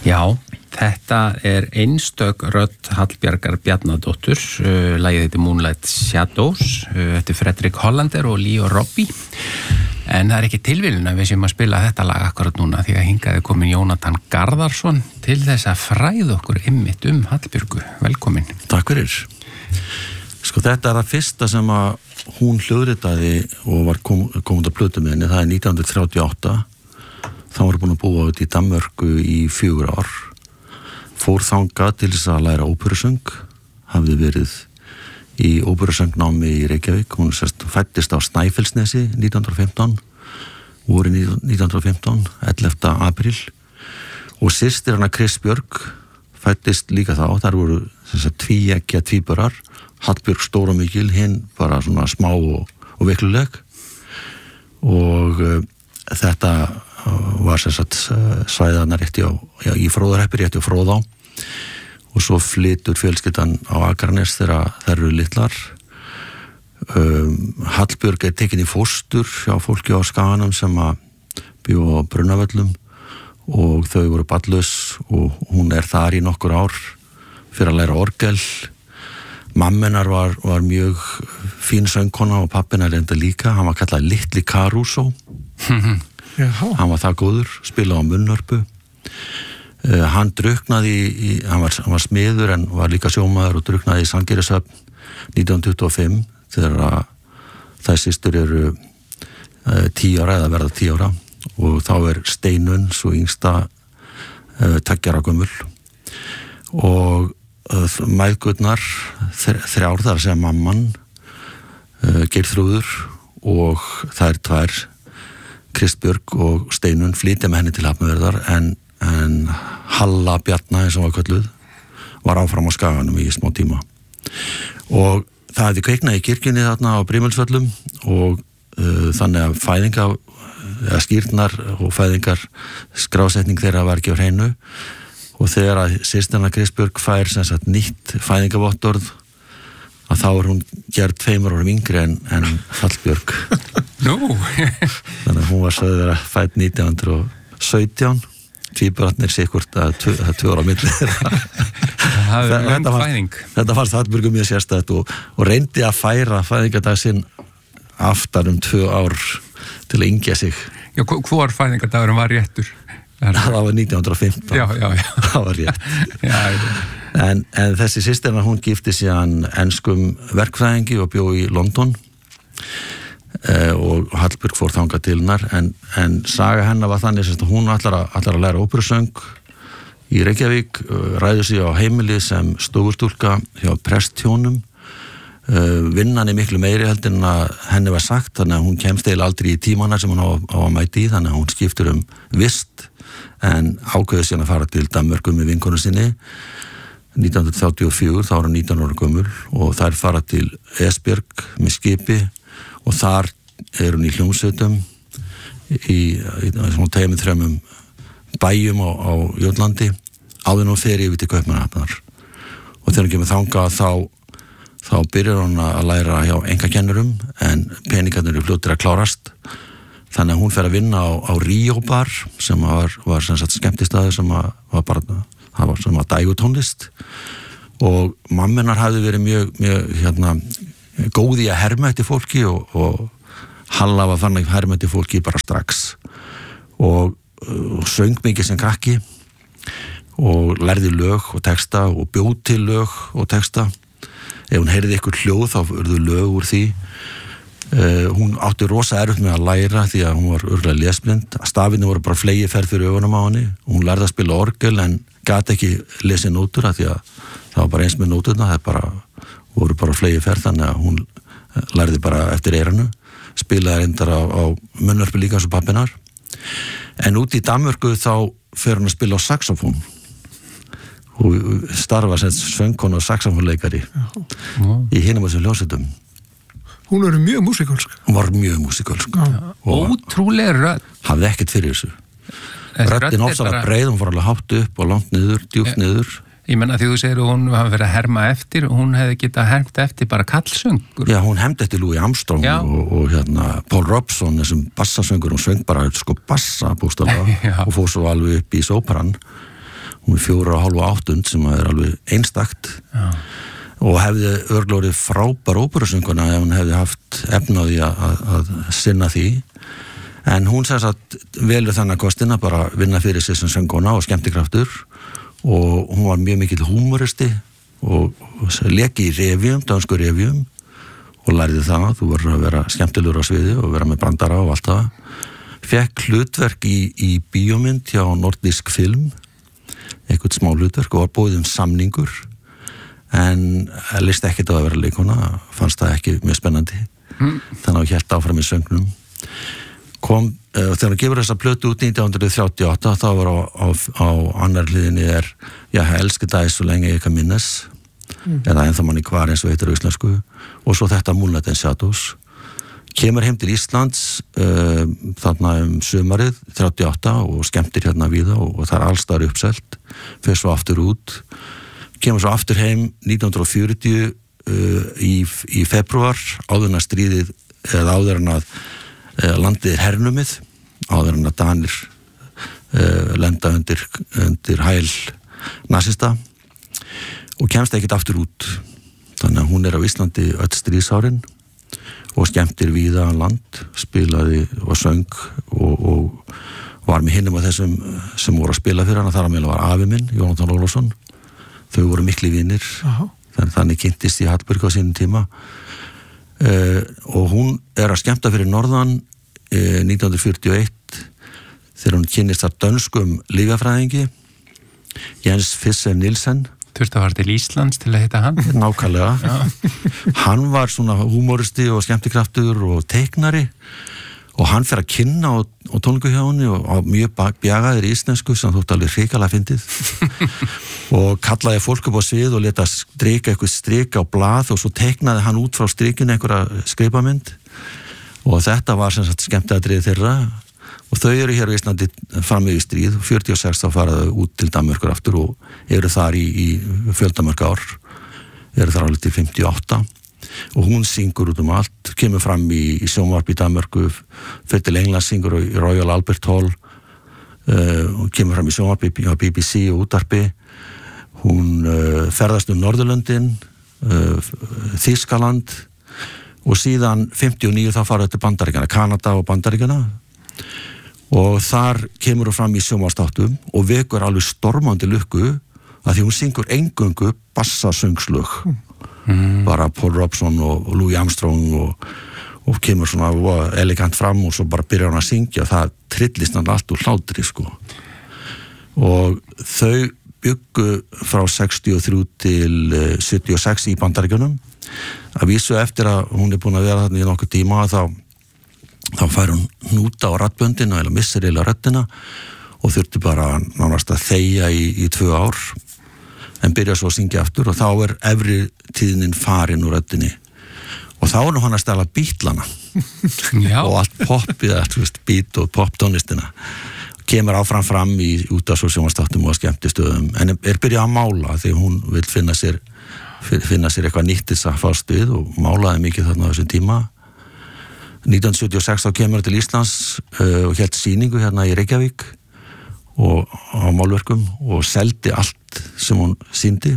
Já, þetta einstök rödd Hallbjargar Bjarnadóttur, lagið heitir Moonlight Shadows, eftir Fredrik Hollander og Leo Robbie. En það ekki tilviljun að við séum að spila þetta lag akkurat núna því að hingaði komin Jónatan Garðarsson til þess að fræða okkur einmitt Hallbjörgu. Velkomin. Takk fyrir. Sko þetta það fyrsta sem að hún hljóðritaði og var komið að plötu með henni, það 1938. Þá var búin að búa út í Danmörku í 4 ár. Fór þangað til þess að læra óperusöng, hafði verið í óperusöngnámi í Reykjavík. Hún fæddist á Snæfellsnesi 1915, vorið 1915, 11. apríl. Og systir hana Chris Björg fæddist líka þá. Þar voru tvíeggja tvíburar, Hallbjörg stór og mikil, hinn bara svona smá og veikluleg. Og þetta var svæðana rétti í Fróðarhreppi, rétti á Fróðá. Og svo flytur fjölskyldan á Akranes þegar þær eru litlar. Hallbjörg tekin í fóstur hjá fólki á Skaganum sem að bjó á Brunnavöllum og þau voru barnlaus og hún þar í nokkur ár fyrir að læra orgel. Mammenar var mjög fín söngkona og pappina reynda líka. Hann var kallað Litli Caruso. Hann var það góður, spilaði á munnhörpu. Hann drukknaði hann var smiður en var líka sjómaður og drukknaði í Sandgerðishöfn 1925 þegar þær systur eru 10 ára eða verða 10 ára og þá Steinun svo yngsta 2 ára gömul og mæðgurnar 3 ár þar að segja mamman Geirþrúður og þær 2 Kristbjörg og Steinun flytja með henni til Hafnarfjarðar en Halla Bjarna eins og var kölluð var áfram á Skaganum í smá tíma og það hefði kveiknað í kirkjunni þarna á Brimilsvöllum og þannig að fæðingar eða skýrnar og fæðingar skrásetning þeirra var ekki á hreinu og þegar að systirna Kristbjörg fær nýtt fæðingavottorð að þá hún gerð 2 árum yngri en Hallbjörg þannig að hún var sögð vera fædd 1917 tvíburatnir sikkurt að 2 ára milli þetta fannst Hallbjörgu mjög sérstætt og reyndi að færa fæðingardag sinn aftar 2 ár til að yngja sig. Já, hvor fæðingardagurum var réttur? Það var 1915 já. Það var rétt en þessi systirna hún gifti síðan enskum verkfræðingi og bjó í London og Hallbjörg fór þangað til hennar en saga hennar var þannig að hún ætlar að læra óperusöng í Reykjavík, ræður sig á heimili sem stofustúlka hjá presthjónum vinnan miklu meiri heldur en að henni var sagt þannig að hún kemst aldrei í tímana sem hún á að mæti í þannig að hún skiptur vist en ákveður síðan að fara til Danmörku með vinkonu sinni 1934, þá hún 19 ára gömul og þær fara til Esbjörg með skipi og þar hún í hljómsveitum í svona 2-3 bæjum á Jótlandi áður nú fer yfir til Kaupmannahafnar og þegar hún kemur þangað þá byrjar hún að læra hjá einkakennurum en peningarnir eru fljótir að klárast þannig að hún fer að vinna á Ríó bar sem var skemmtistaður sem var dægutónlist og mammenar hafði verið mjög góð í að herma eftir fólki og Halla var fann að herma eftir fólki bara strax og söng mikið sem krakki og lærði lög og texta og bjóð til lög og texta ef hún heyrði eitthvað hljóð þá urðu lög úr því hún átti rosa erfitt með að læra því að hún var örugglega lesblind stafirnir voru bara flegiferð fyrir augunum á henni hún lærði að spila orgel en gat ekki lesið nótur af því að það var bara eins með nóturna það voru bara flegiferð þannig að hún lærði bara eftir eyranu spilaði reyndar á munnhörpu líka eins og pappinar en út í Danmörku þá fer hún að spila á saxofón og starfa sem söngkona og saxofónleikari í hinum þessum hljómsveitum. Hún mjög músíkölsk. Hún var mjög músíkölsk. Ótrúlega rödd. Hafði ekkert fyrir þessu. Röddin ofsalega breið, hún fór alveg hátt upp og langt niður, djúpt niður. Ég menna því þú segir að hún hafi verið að herma eftir og hún hefði getað hermt eftir bara kallsöngur. Já, hún hermdi eftir Louis Armstrong og Paul Robson, þessum bassasöngur, hún söng bara bassa bústaflega og fór svo alveg upp í sóparan hún 4,5/8 sem alveg einstakt og hefði örglórið frábær óperusönguna ef hún hefði haft efnaði að sinna því, en hún sem sagt velur þannig kostina bara vinna fyrir sig sem sönguna og skemmtikraftur, og hún var mjög mikill húmoristi og leki í revíum, dansku revíum, og lærði það, þú verður að vera skemmtilegur á sviði og vera með brandara og allt það. Fekk hlutverk í bíómynd hjá Nordisk Film, eitthvað smá hlutverk, og var boðið samningur, en listi ekkert á að vera leikona, fannst það ekki mjög spennandi, þannig að hélt áfram í söngnum. Þegar hann gefur þessa plötu út 1938, þá var á annar hliðinni ég elski það svo lenge ég kan minnes, eða ennþá manni hvar eins og heitir á íslensku, og svo þetta Moonlight and Shadows. Kemur heim til Íslands þarna sumarið 38 og skemmtir hérna víða og það allstar uppselt, fer svo aftur út, kemur svo aftur heim 1940 í februar, áður en að stríðið, eða áður en að landið hernumið, áður en að Danir lenda undir hæl nasista, og kemst ekkert aftur út. Þannig að hún á Íslandi öll stríðsárin og skemmtir víða land, spilaði og söng og var með hinum af þessum sem voru að spila fyrir hana. Þar að meðal var afi minn, Jónatan Ólafsson. Þau voru mikli vinir, þannig kynntist í Hallbjörg á sínum tíma. Og hún að skemmta fyrir norðan 1941 þegar hún kynnist þar dönskum lyfjafræðingi Jens Fischer Nielsen. Þurfti að fara til Íslands til að hitta hann? Nákvæmlega. Hann var svona húmoristi og skemmtikraftur og teiknari, og hann fer að kynna á tónleiku hjá henni og mjög bjagaðir íslensku sem þótt alveg hrikalega fyndið og kallaði fólk upp á svið og leta strika eitthvað strik á blað, og svo teiknaði hann út frá strikinu einhverja skrifamynd, og þetta var sem sagt skemmtiatriði þeirra. Og þau hér á Íslandi fram með í stríð, 46 þá faraðu út til Danmörkur aftur og þar í fjöldamörg ár, þar alveg til 58, og hún syngur út allt, kemur fram í sjónvarp í Danmörku, fyrir til England, syngur í Royal Albert Hall, og kemur fram í sjónvarp á BBC og útvarpi. Hún ferðast Norðurlöndin, Þýskaland, og síðan 59 þá faraðu til Bandaríkjana, Kanada og Bandaríkjana, og þar kemur hún fram í sjónvarpsþáttum og vekur alveg stormandi lukku að því hún syngur eingöngu bassasöngslög, bara Paul Robson og Louis Armstrong, og kemur svona elegant fram, og svo bara byrjar hún að syngja, og það trillist hann allt úr hlátri, sko. Og þau byggu frá 63 til 76 í Bandaríkjunum, að vísu eftir að hún búin að vera þarna í nokkuð tíma, þá fær hún hnúta á raddböndina eða missir eða röddina og þurfti bara nánast að þegja í 2 ár, en byrja svo að syngja aftur, og þá efri tíðnin farin úr röddinni, og þá hann að stela Beatlana og allt poppið, beat og poptónlistina, kemur fram í útvarps- og sjónvarpsþáttum og skemmtistöðum, en byrjað að mála því hún vil finna sér eitthvað nýtt þess að fást við, og málaði mikið þarna á þessum tíma. 1976 þá kemur til Íslands og hélt sýningu hérna í Reykjavík og á málverkum, og seldi allt sem hún sýndi,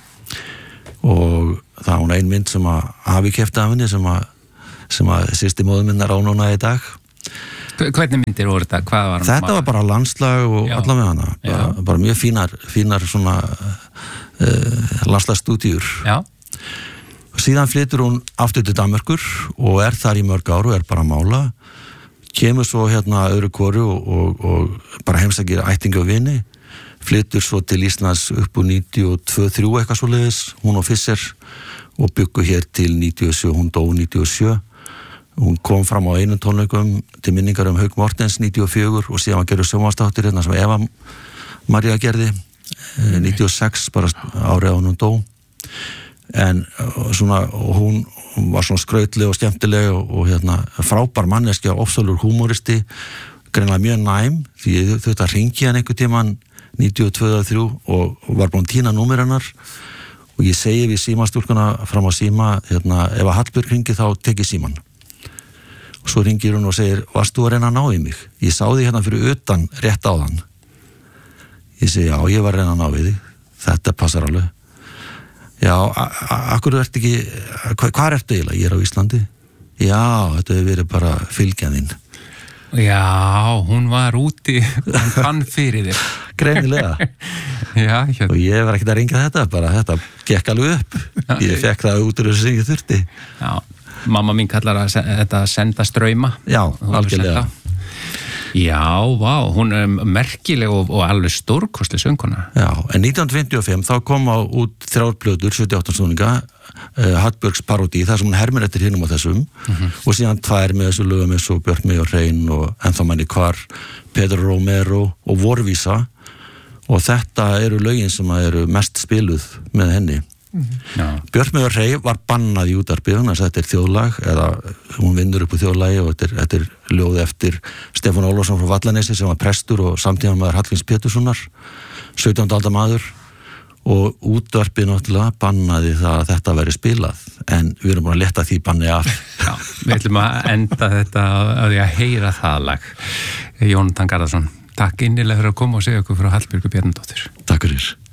og það hún ein mynd sem að hafi keypt af henni sem að sýsti móður minnar á núna í dag. Hvernig myndir voru þetta? Hvað var hann? Þetta var bara landslag og allavega hana, bara mjög fínar svona landslagsstúdíur. Já. Síðan flytur hún aftur til Danmörkur og þar í mörg ár og bara að mála, kemur svo hérna öðru hvoru og bara heimsækir ættingi og vini, flytur svo til Íslands upp úr 92-3 eitthvað svoleiðis, hún og Fischer, og byggu hér til 97, hún dó 97. Hún kom fram á einum tónleikum til minningar Hauk Mortens 94, og síðan var gerður sjónvarpsþáttur hérna sem Eva María gerði 96, bara árið á hún dó. En svona, og hún var svona skrautleg og skemmtileg og hérna frábær manneskja, ofsalur húmoristi, greinilega mjög næm, því ég þurfti að hringja hann einhver tímann 92-3 og var búin að týna númer hennar, og ég segi við símastúlkuna fram á síma, hérna, ef að Hallbjörg hringi þá tekið síman, og svo hringir hún og segir, varst þú að reyna að ná í mig? Ég sá því hérna fyrir utan rétt áðan. Ég segi, já, ég var reyna að ná við þig, þetta passar alveg. Já, akkur ertu ekki, hvað ertu eiginlega? Ég er á Íslandi. Já, þetta hefur verið bara fylgjaðinn. Já, hún var úti, hann fann fyrir þér. Greinilega. Já, og ég var ekkert að ringa þetta gekk alveg upp. Ég fekk það út úr þessu sem ég þurfti. Já, mamma mín kallar þetta að senda strauma. Já, algjörlega. Já, vá, hún er merkileg og alveg stórkostleg söngkona. Já, en 1955 þá kom út 3 plötur, 78 snúninga, Hallbjörgs parodí, þar sem hún hermir eftir hinum á þessum, og síðan 2 með þessu lögum eins og Björn Mig og Hrein og Ennþá manni hvar, Pedro Romero og Vorvísa, og þetta eru lögin sem eru mest spiluð með henni. Björn Mig og Hrein var bannað í útvarpi, þannig að þetta er þjóðlag, eða hún vinnur upp úr þjóðlagi, og þetta er ljóð eftir Stefán Ólafsson frá Vallanesi sem var prestur og samtímamaður Hallgríms Péturssonar, 17. aldar maður, og útvarpið náttúrulega bannaði það að þetta væri spilað, en við erum búin að leta því banni af. Já, við ætlum að enda þetta að því að heyra það lag. Jónatan Garðarsson, takk innilega fyrir að koma og segja okkur frá Hallbjörgu Bjarnadóttur. Takk fyrir.